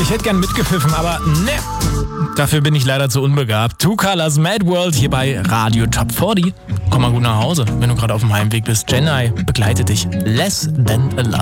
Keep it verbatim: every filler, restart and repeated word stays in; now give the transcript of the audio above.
Ich hätte gern mitgepfiffen, aber ne. Dafür bin ich leider zu unbegabt. Two Colors Mad World hier bei Radio Top vierzig. Komm mal gut nach Hause, wenn du gerade auf dem Heimweg bist. Chennai begleitet dich. Less Than a Love.